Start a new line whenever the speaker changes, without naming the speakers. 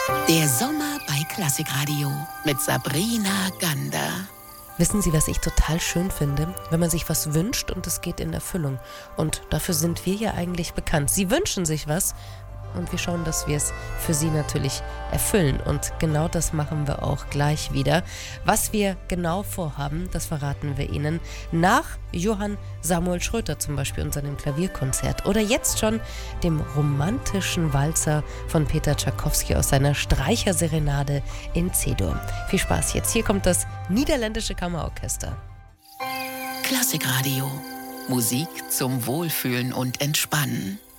Der Sommer bei Klassikradio mit Sabrina Gander.
Wissen Sie, was ich total schön finde? Wenn man sich was wünscht und es geht in Erfüllung. Und dafür sind wir ja eigentlich bekannt. Sie wünschen sich was und wir schauen, dass wir es für Sie natürlich erfüllen. Und genau das machen wir auch gleich wieder. Was wir genau vorhaben, das verraten wir Ihnen nach Johann Samuel Schröter zum Beispiel und seinem Klavierkonzert. Oder jetzt schon dem romantischen Walzer von Peter Tschaikowski aus seiner Streicherserenade in C-Dur. Viel Spaß jetzt. Hier kommt das Niederländische Kammerorchester.
Klassikradio. Musik zum Wohlfühlen und Entspannen.